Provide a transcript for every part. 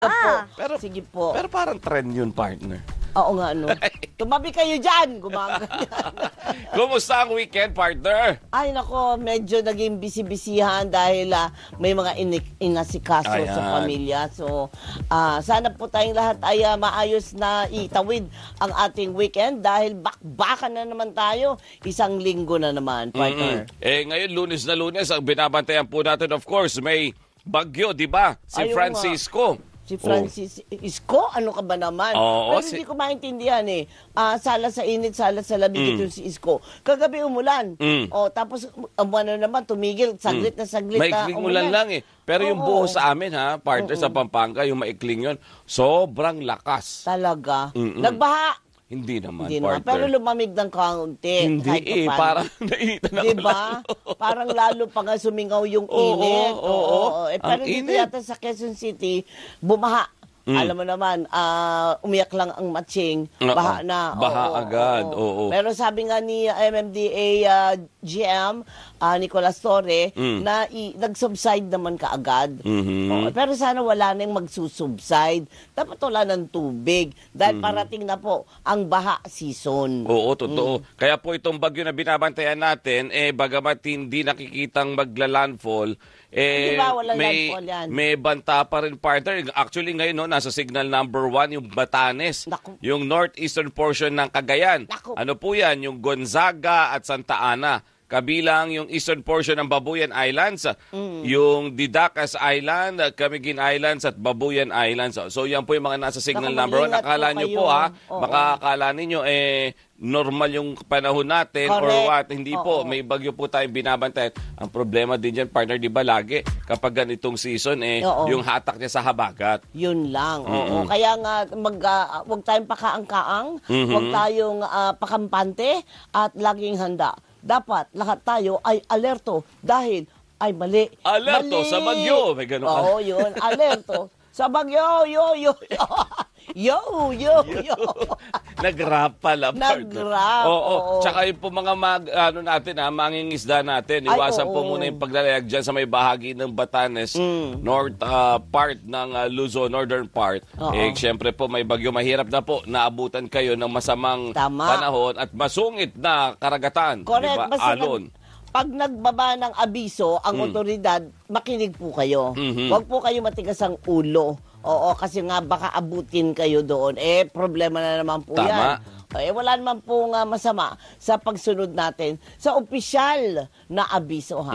Pero, Sige po. pero parang trend yun, partner. Oo nga, no. Tumabi kayo dyan. Gumaganyan. Kumusta ang weekend, partner? Ay, nako, medyo naging busy-busyhan dahil may mga inasikaso Ayan. sa pamilya. So, sana po tayong lahat ay maayos na itawid ang ating weekend dahil bakbakan na naman tayo. Isang linggo na naman, partner. Ngayon, Lunes na Lunes, ang binabantayan po natin, of course, may bagyo, di ba? Si Ayun Francisco. Si Francis Isko, ano ka ba naman? Oo, Pero hindi ko maintindihan eh. Sala sa init, sala sa lamig ito si Isko. Kagabi umulan. Tapos ano naman, tumigil. Saglit na saglit na Maikling ulan lang eh. Pero yung buho sa amin, partner, sa Pampanga, yung maikling yun, sobrang lakas. Talaga. Nagbaha. Hindi naman, Hindi partner. naman. Pero lumamig ng kaunti. Hindi parang nainitan ako. Diba? Parang lalo pa nga sumingaw yung init. Oo. Pero Ang dito init. yata sa Quezon City, bumaha. Alam mo naman, umiyak lang ang matching, baha na. Baha agad, oo. Pero sabi nga ni MMDA GM, Nicolas Torre, na nag-subside naman kaagad. Pero sana wala nang magsusubside. Dapat wala ng tubig dahil parating na po ang baha season. Oo, totoo. Kaya po itong bagyo na binabantayan natin, bagamat hindi nakikitang magla-landfall, Diba, walang landfall yan. may banta pa rin, partner. Actually ngayon, no, nasa signal number 1 yung Batanes, Naku. yung northeastern portion ng Cagayan. Naku. Ano po yan? Yung Gonzaga at Santa Ana. Kabilang yung eastern portion ng Babuyan Islands, yung Didacas Island, Camiguin Islands at Babuyan Islands. So yan po yung mga nasa signal Naku, number 1. mag-ingat Akala po nyo kayo. po Oo. makakala ninyo normal yung panahon natin or Correct. what. Hindi po, may bagyo po tayong binabantayan. Ang problema din dyan, partner, di ba lagi kapag ganitong season, Oo. yung hatak niya sa habagat. Yun lang. Oo. Kaya nga, huwag tayong pakaang-kaang, huwag tayong pakampante, at laging handa. Dapat lahat tayo ay alerto dahil ay mali. Alerto Mali! sa bagyo. May ganun ka. Oo, yun. Alerto sa bagyo. Yo. Nag-rap pala, partner. Nag-rap, Oo. oo. Tsaka yung po mga mangingisda natin, Ay, iwasan oo. po muna yung paglalayag dyan sa may bahagi ng Batanes, north part ng Luzon, northern part. Oo. Siyempre po may bagyo, mahirap na po naabutan kayo ng masamang Tama. panahon at masungit na karagatan. Correct. Diba? Basta Alon. pag nagbaba ng abiso ang otoridad, makinig po kayo. Huwag po kayo matigas ang ulo. Oo, kasi nga baka abutin kayo doon. Problema na naman po Tama. yan. Wala naman po nga masama sa pagsunod natin sa opisyal na abiso, ha?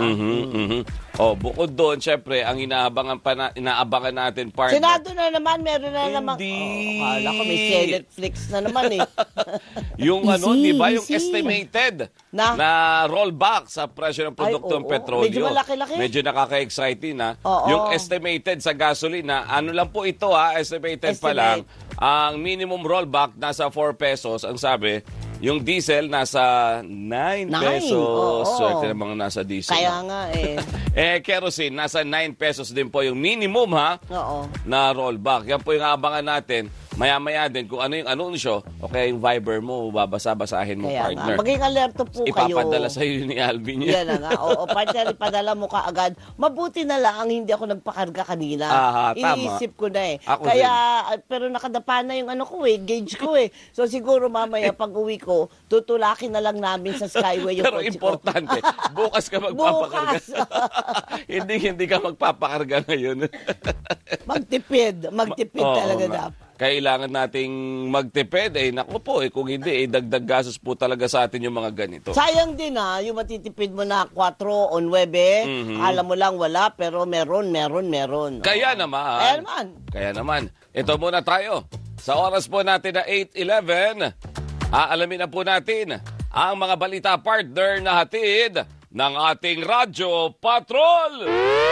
Bukod doon, syempre, ang inaabangan natin, partner. Senado na naman, meron na naman. Hindi. Akala ko may Netflix na naman eh. Yung Easy, di ba, yung easy. estimated Na? rollback sa presyo ng produktong oo. petrolyo. Medyo malaki-laki. Medyo nakaka-exciting na. Oo. Yung estimated sa gasolina, ano lang po ito estimated pa Estimate. lang. Ang minimum rollback nasa 4 pesos, ang sabi. Yung diesel nasa 9 pesos. Oo. Swerte namang nasa diesel. Kaya nga Kerosene, nasa 9 pesos din po yung minimum Oo. na rollback. Yan po yung abangan natin. Maya-maya din kung ano yung anunsyo o kaya yung Viber mo, babasa-basahin mo, Kaya partner. nga. Maging alerto po kayo. Ipapadala sa'yo ni Alvin yan. Yan na nga. Oo, partner, ipadala mo ka agad. Mabuti na lang ang hindi ako nagpakarga kanina. Tama. Iniisip ko na Ako Kaya, pero nakadapa na yung gauge ko So siguro mamaya pag uwi ko, tutulakin na lang namin sa Skyway yung Pero kotse ko. importante, bukas ka magpapakarga. Bukas. hindi ka magpapakarga ngayon. Magtipid Oo talaga nga. dapat. Kailangan nating magtipid. Naku po, kung hindi, dagdag gastos po talaga sa atin yung mga ganito. Sayang din yung matitipid mo na 4 o 9. Alam mo lang wala, pero meron. Kaya naman. Kaya naman. Ito muna tayo. Sa oras po natin na 8:11, aalamin na po natin ang mga balita, partner, na hatid ng ating Radyo Patrol.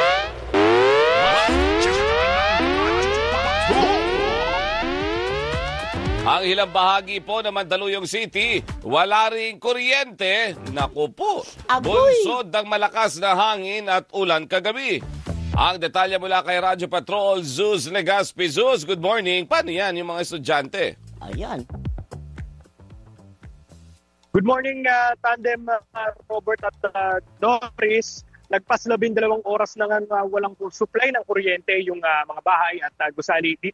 Ang ilang bahagi po ng Mandaluyong City, wala ring kuryente. Naku po, Agoy! bunsod ng malakas na hangin at ulan kagabi. Ang detalye mula kay Radyo Patrol, Zuz Legaspi. Zuz, good morning. Paano yan yung mga estudyante? Ayan. Good morning, Tandem, Robert at Doris. Lagpas 12 oras na nga walang supply ng kuryente yung mga bahay at gusali